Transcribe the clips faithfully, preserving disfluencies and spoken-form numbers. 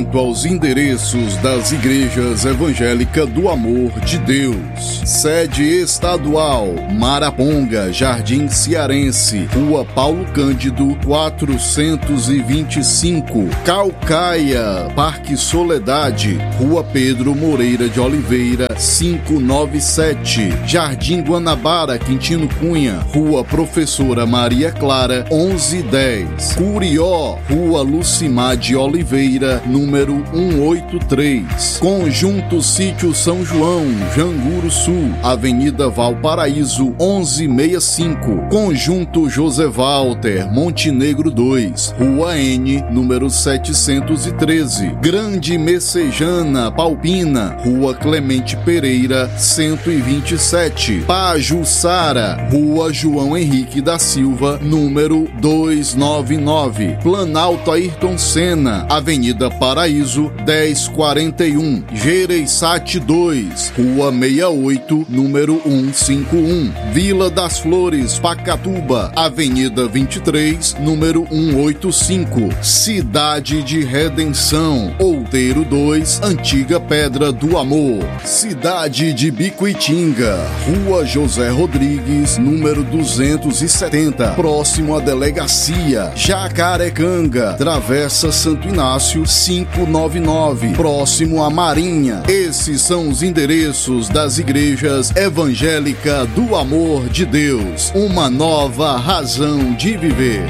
Aos endereços das Igrejas Evangélicas do Amor de Deus. Sede estadual, Maraponga, Jardim Cearense, Rua Paulo Cândido, quatrocentos e vinte e cinco. Caucaia, Parque Soledade, Rua Pedro Moreira de Oliveira, quinhentos e noventa e sete. Jardim Guanabara, Quintino Cunha, Rua Professora Maria Clara, onze e dez. Curió, Rua Lucimar de Oliveira, número cento e oitenta e três. Conjunto Sítio São João, Janguru Sul, Avenida Valparaíso, onze sessenta e cinco. Conjunto José Walter, Montenegro dois, Rua N, número setecentos e treze. Grande Messejana, Palpina, Rua Clemente Pereira, cento e vinte e sete. Pajuçara, Rua João Henrique da Silva, número duzentos e noventa e nove. Planalto Ayrton Senna, Avenida Paraíso, dez quarenta e um. Gereissati dois, Rua sessenta e oito, número cento e cinquenta e um. Vila das Flores, Pacatuba, Avenida vinte e três, número cento e oitenta e cinco. Cidade de Redenção, Outeiro dois, Antiga Pedra do Amor. Cidade de Bicuitinga, Rua José Rodrigues, número duzentos e setenta, próximo à Delegacia. Jacarecanga, Travessa Santo Inácio, quinhentos e noventa e nove, próximo à Marinha. Esses são os endereços das Igrejas Evangélicas do Amor de Deus. Uma nova razão de viver.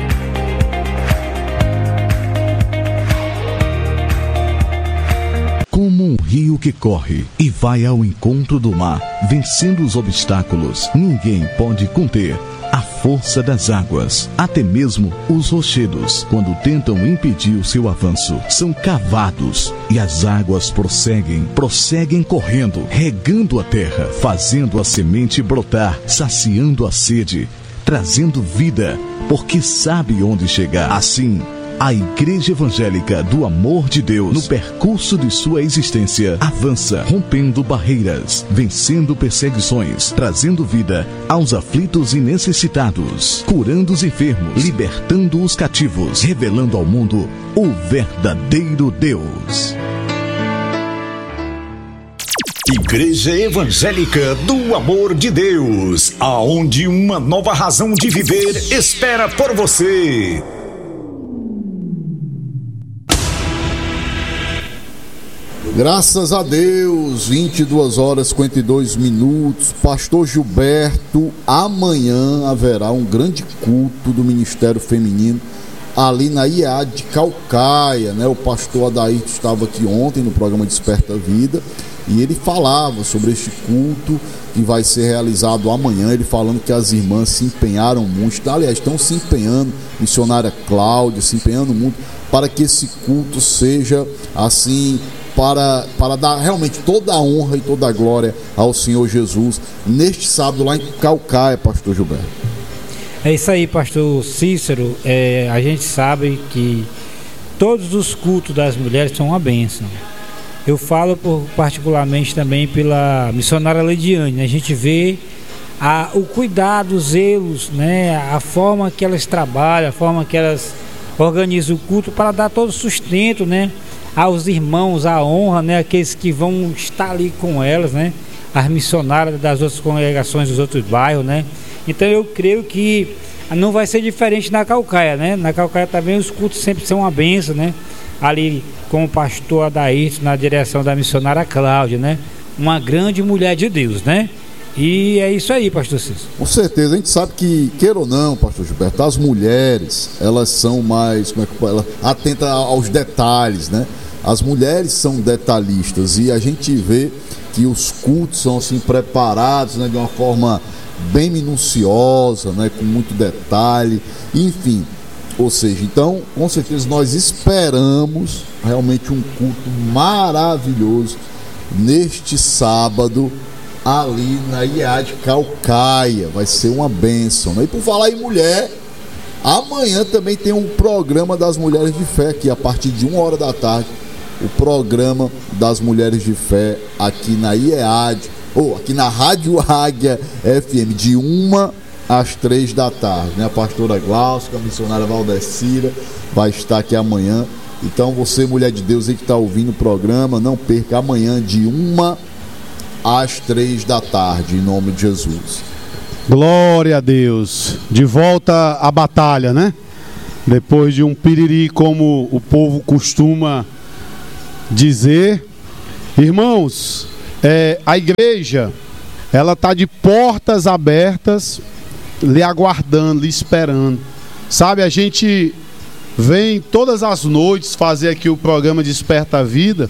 Como um rio que corre e vai ao encontro do mar, vencendo os obstáculos, ninguém pode conter a força das águas. Até mesmo os rochedos, quando tentam impedir o seu avanço, são cavados e as águas prosseguem, prosseguem correndo, regando a terra, fazendo a semente brotar, saciando a sede, trazendo vida, porque sabe onde chegar. Assim, a Igreja Evangélica do Amor de Deus, no percurso de sua existência, avança, rompendo barreiras, vencendo perseguições, trazendo vida aos aflitos e necessitados, curando os enfermos, libertando os cativos, revelando ao mundo o verdadeiro Deus. Igreja Evangélica do Amor de Deus, aonde uma nova razão de viver espera por você. Graças a Deus, vinte e duas horas e cinquenta e dois minutos. Pastor Gilberto, amanhã haverá um grande culto do Ministério Feminino ali na I E A de Caucaia, né? O pastor Adair estava aqui ontem no programa Desperta Vida e ele falava sobre este culto que vai ser realizado amanhã, ele falando que as irmãs se empenharam muito, aliás, estão se empenhando, missionária Cláudia, se empenhando muito para que esse culto seja assim, para, para dar realmente toda a honra e toda a glória ao Senhor Jesus, neste sábado lá em Caucaia, pastor Gilberto. É isso aí, pastor Cícero. É, a gente sabe que todos os cultos das mulheres são uma bênção. Eu falo por, particularmente também pela missionária Leidiane, né? A gente vê a, o cuidado, os zelos, né? A forma que elas trabalham, a forma que elas organizam o culto para dar todo o sustento, né? Aos irmãos, a honra, né? Aqueles que vão estar ali com elas, né? As missionárias das outras congregações dos outros bairros, né? Então eu creio que não vai ser diferente na Caucaia, né? Na Caucaia também os cultos sempre são uma benção, né? Ali com o pastor Adair, na direção da missionária Cláudia, né? Uma grande mulher de Deus, né? E é isso aí, pastor Cícero. Com certeza, a gente sabe que, queira ou não, pastor Gilberto, as mulheres, elas são mais, como é que ela atenta aos detalhes, né? As mulheres são detalhistas e a gente vê que os cultos são assim preparados, né, de uma forma bem minuciosa, né, com muito detalhe, enfim. Ou seja, então, com certeza nós esperamos realmente um culto maravilhoso neste sábado ali na I E A de Caucaia. Vai ser uma bênção, né? E por falar em mulher, amanhã também tem um programa das Mulheres de Fé aqui a partir de uma hora da tarde. O programa das Mulheres de Fé aqui na I E A D, ou aqui na Rádio Águia F M, de uma às três da tarde, né? A pastora Glaucia, a missionária Valdecira vai estar aqui amanhã Então você, mulher de Deus aí que está ouvindo o programa, não perca amanhã de uma às três da tarde, em nome de Jesus. Glória a Deus. De volta à batalha, né? Depois de um piriri, como o povo costuma dizer. Irmãos, é, a igreja, ela está de portas abertas, lhe aguardando, lhe esperando. Sabe, a gente vem todas as noites fazer aqui o programa Desperta a Vida,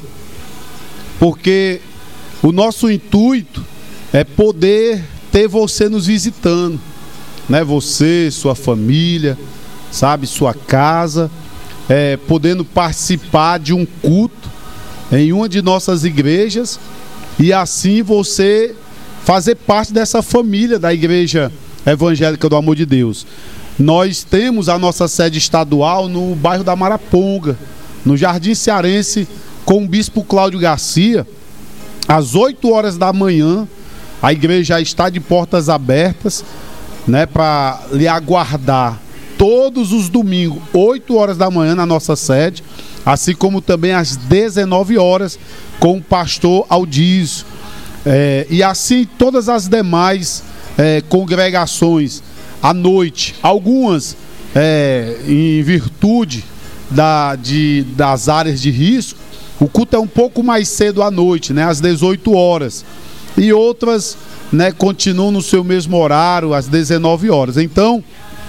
porque o nosso intuito é poder ter você nos visitando, né? Você, sua família, sabe, sua casa, é, podendo participar de um culto em uma de nossas igrejas e assim você fazer parte dessa família da Igreja Evangélica do Amor de Deus. Nós temos a nossa sede estadual no bairro da Maraponga, no Jardim Cearense, com o Bispo Cláudio Garcia. Às oito horas da manhã, a igreja já está de portas abertas, né, para lhe aguardar todos os domingos, oito horas da manhã na nossa sede, assim como também às dezenove horas com o pastor Aldísio. É, e assim todas as demais é, congregações à noite, algumas é, em virtude da, de, das áreas de risco, o culto é um pouco mais cedo à noite, né, às dezoito horas, e outras, né, continuam no seu mesmo horário, às dezenove horas. Então,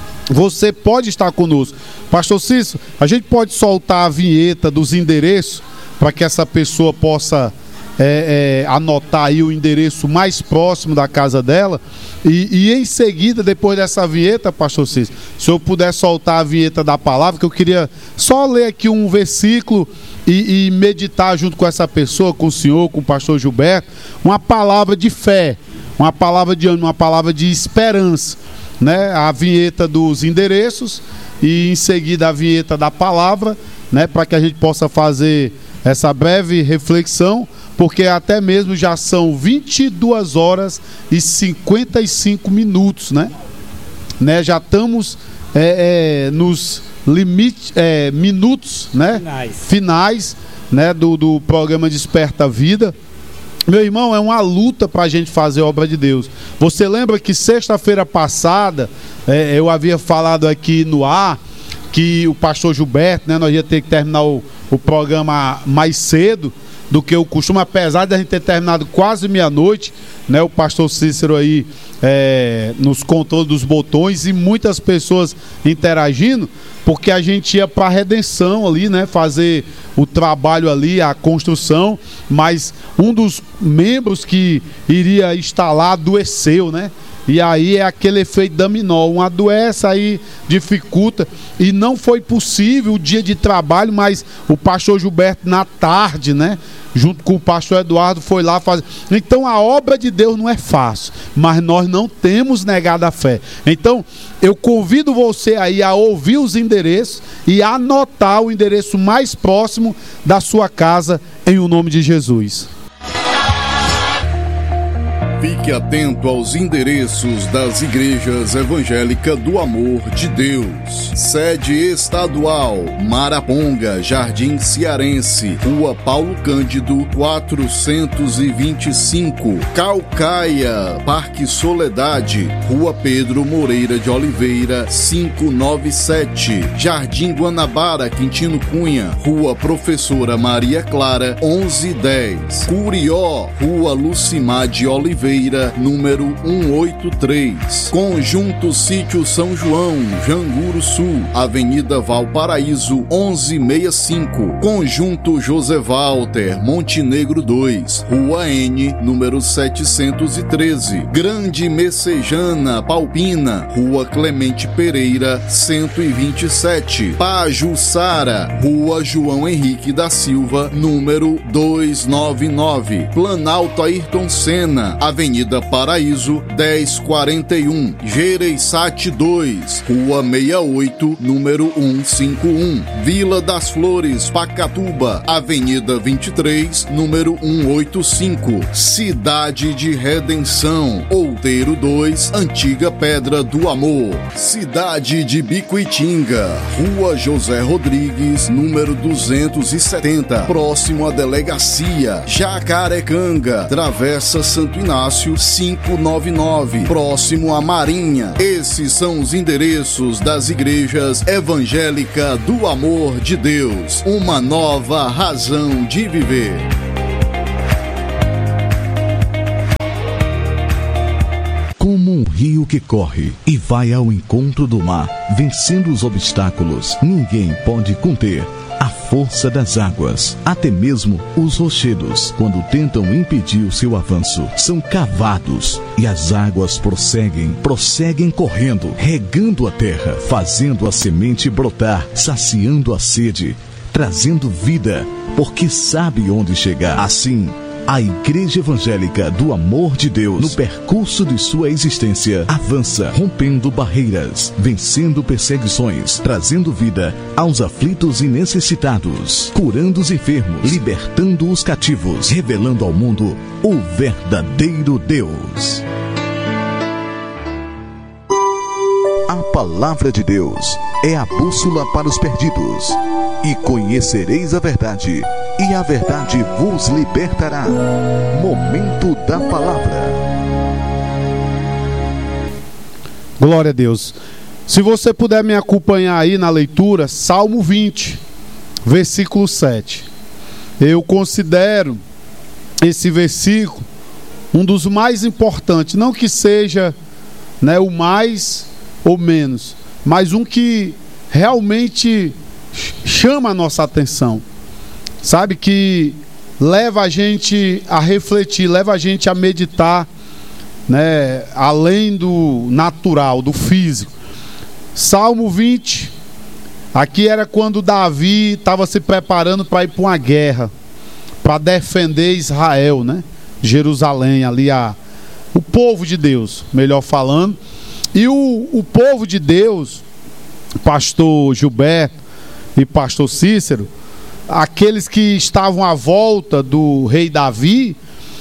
você pode estar conosco. Pastor Cícero, a gente pode soltar a vinheta dos endereços para que essa pessoa possa é, é, anotar aí o endereço mais próximo da casa dela. E, e em seguida, depois dessa vinheta, Pastor Cícero, se eu puder soltar a vinheta da palavra, que eu queria só ler aqui um versículo e, e meditar junto com essa pessoa, com o senhor, com o pastor Gilberto, uma palavra de fé, uma palavra de ânimo, uma palavra de esperança, né? A vinheta dos endereços e em seguida a vinheta da palavra, né? Para que a gente possa fazer essa breve reflexão, porque até mesmo já são vinte e duas horas e cinquenta e cinco minutos, né? Né? Já estamos é, é, nos limites, é, minutos, né? Finais, Finais né? do, do programa Desperta a Vida. Meu irmão, é uma luta para a gente fazer a obra de Deus. Você lembra que sexta-feira passada é, eu havia falado aqui no ar que o pastor Gilberto, né, nós ia ter que terminar o, o programa mais cedo do que o costume, apesar de a gente ter terminado quase meia-noite, né, o pastor Cícero aí é, nos controles dos botões e muitas pessoas interagindo, porque a gente ia para a redenção ali, né, fazer o trabalho ali, a construção, mas um dos membros que iria instalar adoeceu, né? E aí é aquele efeito dominó, um adoece, aí dificulta, e não foi possível o dia de trabalho, mas o pastor Gilberto na tarde, né, junto com o pastor Eduardo, foi lá fazer. Então a obra de Deus não é fácil, mas nós não temos negado a fé. Então eu convido você aí a ouvir os endereços e anotar o endereço mais próximo da sua casa, em o nome de Jesus. Fique atento aos endereços das Igrejas Evangélicas do Amor de Deus. Sede estadual, Maraponga, Jardim Cearense, Rua Paulo Cândido, quatrocentos e vinte e cinco. Caucaia, Parque Soledade, Rua Pedro Moreira de Oliveira, quinhentos e noventa e sete. Jardim Guanabara, Quintino Cunha, Rua Professora Maria Clara, onze e dez. Curió, Rua Lucimar de Oliveira, número cento e oitenta e três. Conjunto Sítio São João, Janguru Sul, Avenida Valparaíso, onze sessenta e cinco. Conjunto José Walter, Montenegro dois, Rua N, número setecentos e treze. Grande Messejana, Palpina, Rua Clemente Pereira, cento e vinte e sete. Pajuçara, Rua João Henrique da Silva, número duzentos e noventa e nove. Planalto Ayrton Senna, Avenida Paraíso, dez quarenta e um. Gereissati dois, Rua sessenta e oito, número cento e cinquenta e um. Vila das Flores, Pacatuba, Avenida vinte e três, número cento e oitenta e cinco. Cidade de Redenção, Outeiro dois, Antiga Pedra do Amor, cidade de Bicuitinga, Rua José Rodrigues, número duzentos e setenta, próximo à delegacia. Jacarecanga, Travessa Santo Inácio quinhentos e noventa e nove, próximo à Marinha. Esses são os endereços das igrejas Evangélica do Amor de Deus, uma nova razão de viver. Como um rio que corre e vai ao encontro do mar, vencendo os obstáculos, ninguém pode conter a força das águas. Até mesmo os rochedos, quando tentam impedir o seu avanço, são cavados e as águas prosseguem, prosseguem correndo, regando a terra, fazendo a semente brotar, saciando a sede, trazendo vida, porque sabe onde chegar. Assim, a Igreja Evangélica do Amor de Deus, no percurso de sua existência, avança, rompendo barreiras, vencendo perseguições, trazendo vida aos aflitos e necessitados, curando os enfermos, libertando os cativos, revelando ao mundo o verdadeiro Deus. A palavra de Deus é a bússola para os perdidos. E conhecereis a verdade, e a verdade vos libertará. Momento da palavra. Glória a Deus. Se você puder me acompanhar aí na leitura, Salmo vinte, versículo sete. Eu considero esse versículo um dos mais importantes. Não que seja, né, o mais ou menos, mas um que realmente chama a nossa atenção, sabe, que leva a gente a refletir, leva a gente a meditar, né, além do natural, do físico. Salmo vinte, aqui era quando Davi estava se preparando para ir para uma guerra, para defender Israel, né, Jerusalém, ali a, o povo de Deus, melhor falando. E o, o povo de Deus, pastor Gilberto e pastor Cícero, aqueles que estavam à volta do rei Davi,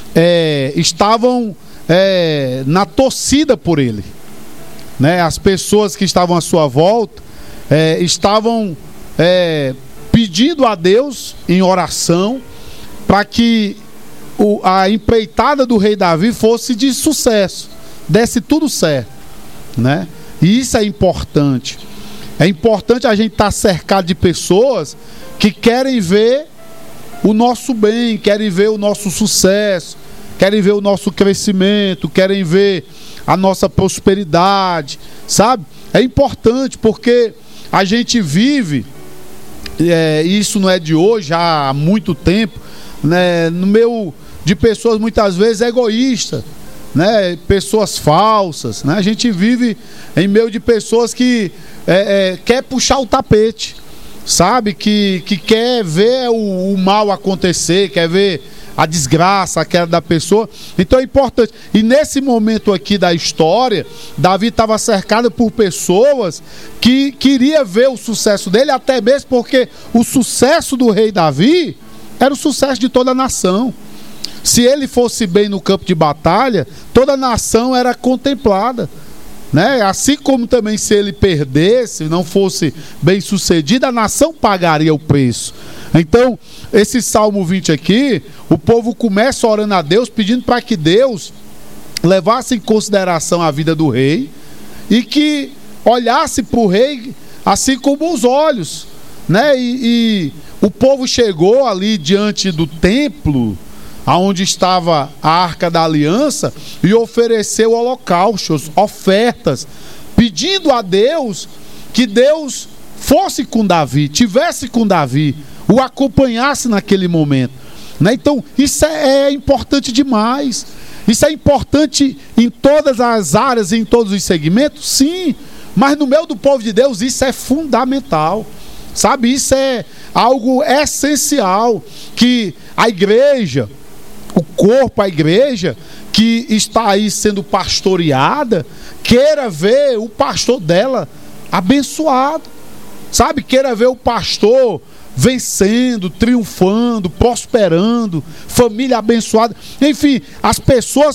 é, estavam é, na torcida por ele, né? As pessoas que estavam à sua volta é, estavam é, pedindo a Deus em oração para que o, a empreitada do rei Davi fosse de sucesso, desse tudo certo, né? E isso é importante. É importante a gente estar cercado de pessoas que querem ver o nosso bem, querem ver o nosso sucesso, querem ver o nosso crescimento, querem ver a nossa prosperidade, sabe? É importante porque a gente vive, é, isso não é de hoje, já há muito tempo, né, no meio de pessoas muitas vezes egoístas, né, pessoas falsas, né? A gente vive em meio de pessoas que é, é, quer puxar o tapete, sabe, que, que quer ver o, o mal acontecer, quer ver a desgraça, a queda da pessoa. Então é importante. E nesse momento aqui da história, Davi estava cercado por pessoas que queria ver o sucesso dele, até mesmo porque o sucesso do rei Davi era o sucesso de toda a nação. Se ele fosse bem no campo de batalha, toda a nação era contemplada, né? Assim como também se ele perdesse, não fosse bem sucedido, a nação pagaria o preço. Então, esse Salmo vinte aqui, o povo começa orando a Deus, pedindo para que Deus levasse em consideração a vida do rei e que olhasse para o rei assim como os olhos, né? E, e o povo chegou ali diante do templo aonde estava a Arca da Aliança e ofereceu holocaustos, ofertas, pedindo a Deus que Deus fosse com Davi, tivesse com Davi, o acompanhasse naquele momento, né? Então isso é, é importante demais. Isso é importante em todas as áreas, em todos os segmentos, sim, mas no meio do povo de Deus isso é fundamental, sabe? Isso é algo essencial, que a igreja, o corpo, a igreja que está aí sendo pastoreada, queira ver o pastor dela abençoado, sabe? Queira ver o pastor vencendo, triunfando, prosperando, família abençoada. Enfim, as pessoas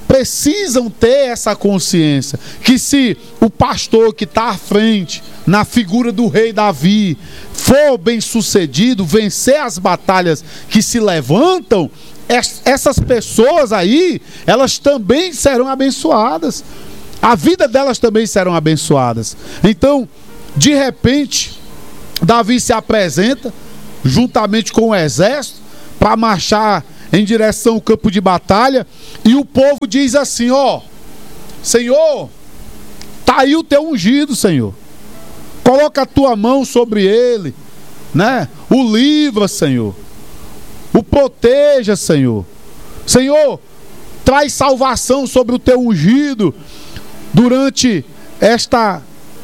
precisam ter essa consciência, que se o pastor que está à frente, na figura do rei Davi, for bem sucedido, vencer as batalhas que se levantam, essas pessoas aí, elas também serão abençoadas, a vida delas também serão abençoadas. Então, de repente, Davi se apresenta juntamente com o exército para marchar em direção ao campo de batalha, e o povo diz assim: ó, Senhor, tá aí o teu ungido, Senhor, coloca a tua mão sobre ele, né? O livra, Senhor, o proteja, Senhor. Senhor, traz salvação sobre o teu ungido durante esta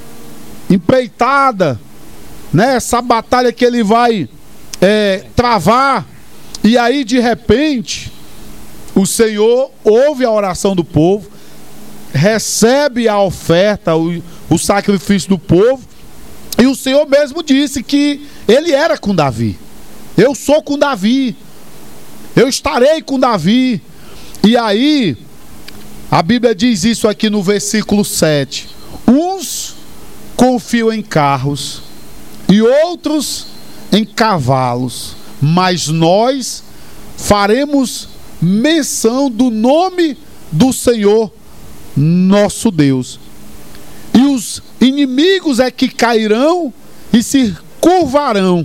empreitada, né? Essa batalha que ele vai é, travar. E aí, de repente, o Senhor ouve a oração do povo, recebe a oferta, o, o sacrifício do povo, e o Senhor mesmo disse que ele era com Davi. Eu sou com Davi, eu estarei com Davi. E aí, a Bíblia diz isso aqui no versículo sete: uns confiam em carros e outros em cavalos, mas nós faremos menção do nome do Senhor nosso Deus. E os inimigos é que cairão e se curvarão,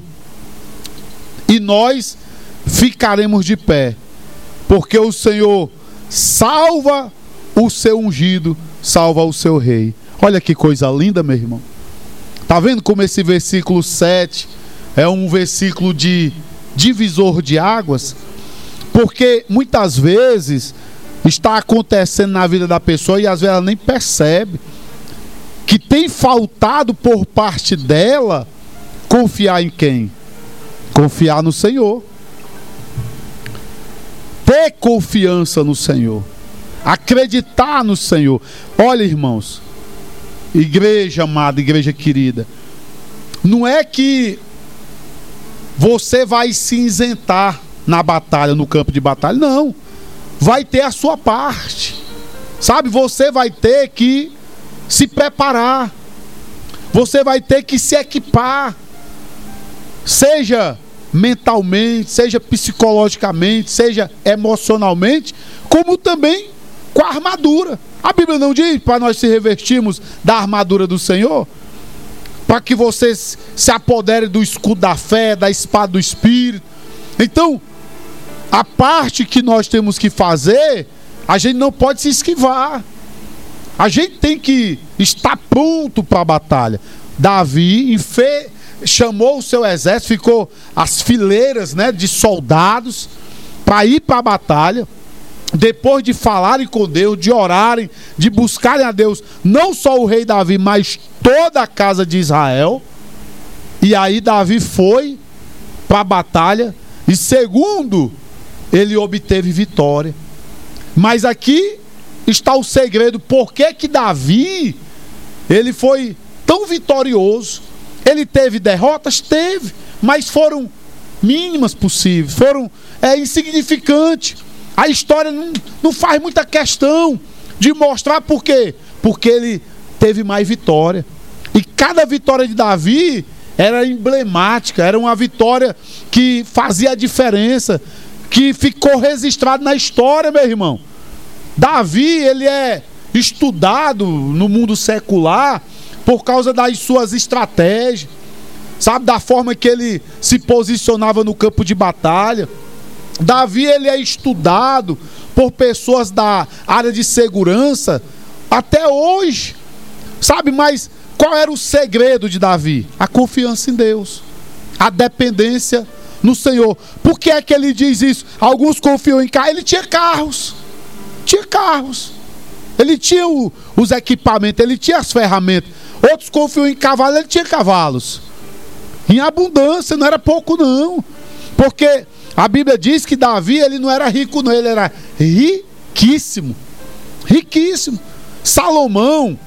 e nós ficaremos de pé, porque o Senhor salva o seu ungido, salva o seu rei. Olha que coisa linda, meu irmão. Tá vendo como esse versículo sete é um versículo de divisor de águas? Porque muitas vezes está acontecendo na vida da pessoa e às vezes ela nem percebe que tem faltado por parte dela confiar em quem? Confiar no Senhor. Ter confiança no Senhor. Acreditar no Senhor. Olha, irmãos, igreja amada, igreja querida, não é que você vai se isentar na batalha, no campo de batalha, não. Vai ter a sua parte, sabe? Você vai ter que se preparar, você vai ter que se equipar, seja mentalmente, seja psicologicamente, seja emocionalmente, como também com a armadura. A Bíblia não diz para nós se revestirmos da armadura do Senhor, para que você se apodere do escudo da fé, da espada do Espírito. Então, a parte que nós temos que fazer, a gente não pode se esquivar. A gente tem que estar pronto para a batalha. Davi enfe... chamou o seu exército, ficou as fileiras, né, de soldados para ir para a batalha. Depois de falarem com Deus, de orarem, de buscarem a Deus, não só o rei Davi, mas toda a casa de Israel. E aí Davi foi para a batalha e segundo, ele obteve vitória. Mas aqui está o segredo. Por que que Davi, ele foi tão vitorioso? Ele teve derrotas? Teve, mas foram mínimas possíveis, foram é, insignificantes. A história não, não faz muita questão de mostrar por quê. Porque ele teve mais vitória. E cada vitória de Davi era emblemática, era uma vitória que fazia a diferença, que ficou registrado na história, meu irmão. Davi, ele é estudado no mundo secular por causa das suas estratégias, sabe, da forma que ele se posicionava no campo de batalha. Davi, ele é estudado por pessoas da área de segurança até hoje, sabe, mas qual era o segredo de Davi? A confiança em Deus, a dependência no Senhor. Por que é que ele diz isso? Alguns confiam em carros. Ele tinha carros, tinha carros, ele tinha o, os equipamentos, ele tinha as ferramentas. Outros confiam em cavalos, ele tinha cavalos em abundância, não era pouco não. Porque a Bíblia diz que Davi, ele não era rico não, ele era riquíssimo, riquíssimo. Salomão,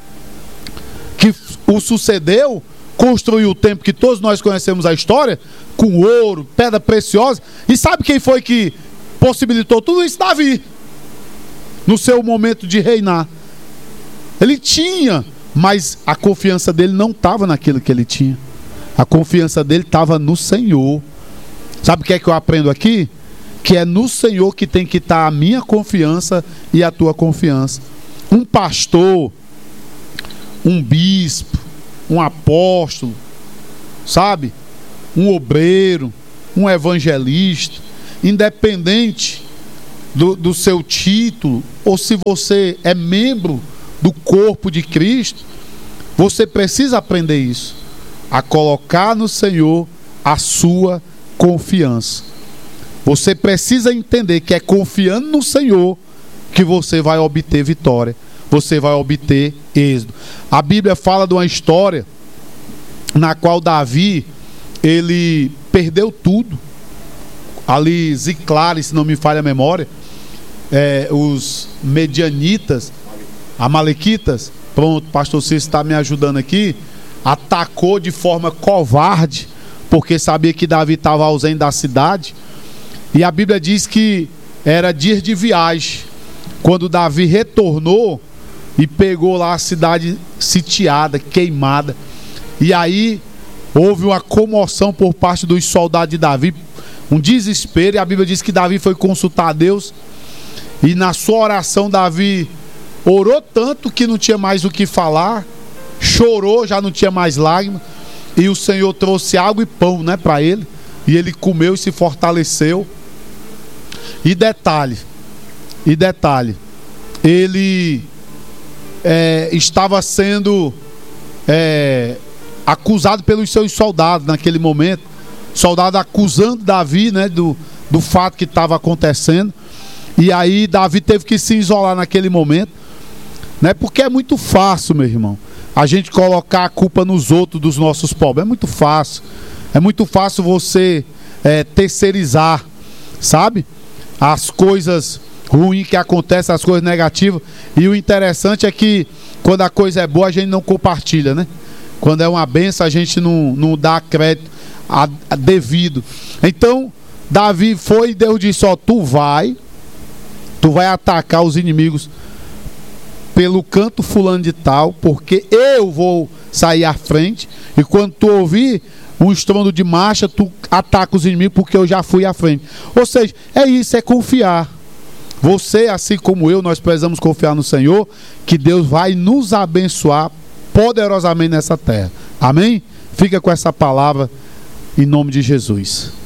que o sucedeu, construiu o templo que todos nós conhecemos a história, com ouro, pedra preciosa. E sabe quem foi que possibilitou tudo isso? Davi. no seu momento de reinar. Ele tinha, mas a confiança dele não estava naquilo que ele tinha. A confiança dele estava no Senhor. Sabe o que é que eu aprendo aqui? Que é no Senhor que tem que estar a minha confiança e a tua confiança. Um pastor, um bispo, um apóstolo, sabe? Um obreiro, um evangelista, independente do, do seu título, ou se você é membro do corpo de Cristo, você precisa aprender isso, a colocar no Senhor a sua confiança. Você precisa entender que é confiando no Senhor que você vai obter vitória, você vai obter êxito. A Bíblia fala de uma história na qual Davi, ele perdeu tudo. Ali Ziclare, se não me falha a memória, é, os medianitas, amalequitas, pronto, o pastor Cícero está me ajudando aqui, atacou de forma covarde, porque sabia que Davi estava ausente da cidade. E a Bíblia diz que era dia de viagem, quando Davi retornou e pegou lá a cidade sitiada, queimada. E aí houve uma comoção por parte dos soldados de Davi, um desespero, e a Bíblia diz que Davi foi consultar a Deus, e na sua oração Davi orou tanto que não tinha mais o que falar, chorou, já não tinha mais lágrimas, e o Senhor trouxe água e pão, né, para ele, e ele comeu e se fortaleceu. E detalhe, e detalhe, ele é, estava sendo é, acusado pelos seus soldados naquele momento, soldado acusando Davi, né, do, do fato que estava acontecendo. E aí Davi teve que se isolar naquele momento, né, porque é muito fácil, meu irmão, a gente colocar a culpa nos outros dos nossos problemas. É muito fácil, é muito fácil você é, terceirizar, sabe, as coisas ruins que acontecem, as coisas negativas. E o interessante é que quando a coisa é boa a gente não compartilha, né? Quando é uma benção a gente não, não dá crédito a, a devido. Então Davi foi e Deus disse: ó, tu vai tu vai atacar os inimigos pelo canto fulano de tal, porque eu vou sair à frente, e quando tu ouvir um estrondo de marcha, tu ataca os inimigos, porque eu já fui à frente. Ou seja, é isso, é confiar. Você, assim como eu, nós precisamos confiar no Senhor, que Deus vai nos abençoar poderosamente nessa terra. Amém? Fica com essa palavra em nome de Jesus.